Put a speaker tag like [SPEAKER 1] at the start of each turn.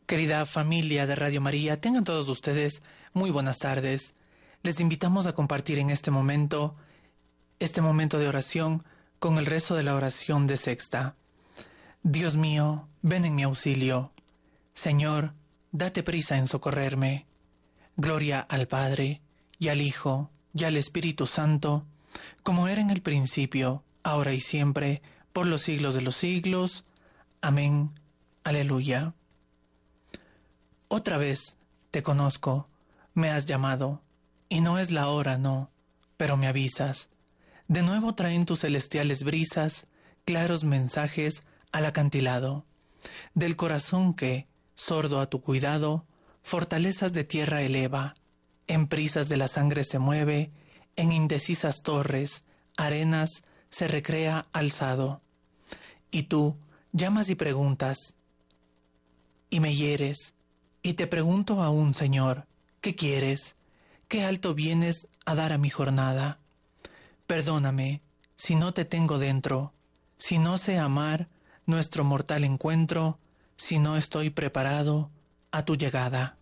[SPEAKER 1] Querida familia de Radio María, tengan todos ustedes muy buenas tardes. Les invitamos a compartir en este momento de oración con el rezo de la oración de sexta. Dios mío, ven en mi auxilio. Señor, date prisa en socorrerme. Gloria al Padre, y al Hijo, y al Espíritu Santo, como era en el principio, ahora y siempre, por los siglos de los siglos. Amén. Aleluya. Otra vez te conozco, me has llamado, y no es la hora, no, pero me avisas. De nuevo traen tus celestiales brisas, claros mensajes al acantilado, del corazón que, sordo a tu cuidado, fortalezas de tierra eleva, en prisas de la sangre se mueve, en indecisas torres, arenas, se recrea alzado. Y tú llamas y preguntas, y me hieres, y te pregunto aún, Señor, ¿qué quieres? ¿Qué alto vienes a dar a mi jornada? Perdóname, si no te tengo dentro, si no sé amar nuestro mortal encuentro, si no estoy preparado a tu llegada.